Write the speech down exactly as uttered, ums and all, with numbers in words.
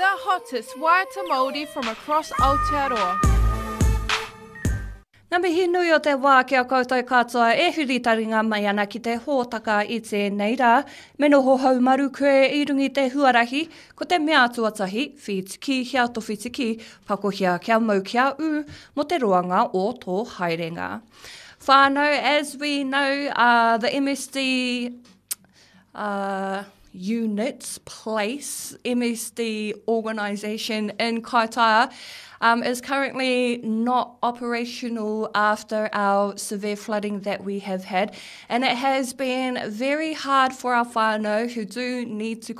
The hottest Waiata Māori from across Aotearoa. Ngā mihi nui o te wā kia koutou katoa e huri taringa mai ana ki te hōtaka i tēnei rā. Me noho haumaru koe i rungi te huarahi, ko te mea tuatahi, whitiki, hia towhitiki, pakohia kia mau kia u, mo te roanga o tō haerenga. Whānau, as we know, uh, the M S D uh, units, place, M S D organisation in Kaitaia, Um, is currently not operational after our severe flooding that we have had, and it has been very hard for our whānau who do need to